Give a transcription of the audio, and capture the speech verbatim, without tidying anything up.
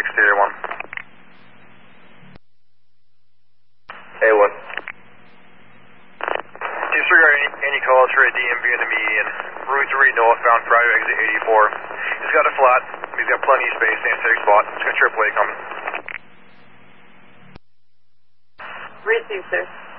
exterior one. A one. Disregard any, any calls for a D M V in the median. Route three northbound prior to exit eighty-four. He's got a flat. He's got plenty of space. Stand steady spot. He's got triple A coming. Receive, sir.